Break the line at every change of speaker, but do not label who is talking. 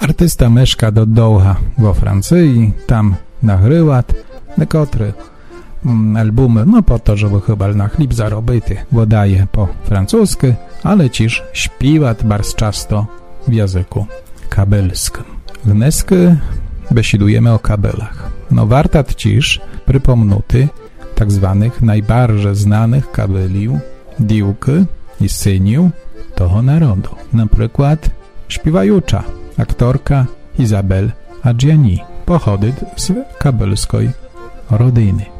Artysta mieszka do Doha vo Francii, tam nagrywa niektóre albumy, no po to, żeby chyba na chleb zarobity, bo daje po francusku, ale ciż śpiewa bardzo często w języku kabelskim. Dnes besidujemy o kabelach. No warto ciż przypomnuty tak zwanych najbardziej znanych kabeliów, diłki i syniów toho narodu. Na przykład śpiewajucza aktorka Izabel Adjani pochodzi z kabelskiej rodziny.